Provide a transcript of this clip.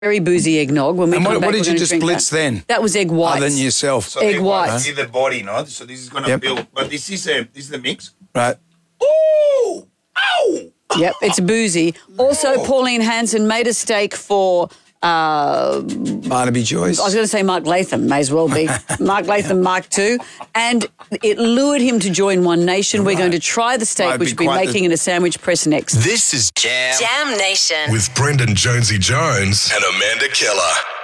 very boozy eggnog. When we And come what back, did we're you gonna just drink blitz that. then? That was egg whites. Other than yourself. So Egg whites. See the body, no? So this is going to build. But this is the mix. Right. Ooh! Ow! Yep, it's boozy. Also, Pauline Hanson made a steak for, Barnaby Joyce. I was going to say Mark Latham, may as well be. Mark Latham, Mark II. And it lured him to join One Nation. We're going to try the steak, Might which be we'll be quite making in a sandwich press next. This is Jam Nation. with Brendan Jonesy Jones and Amanda Keller.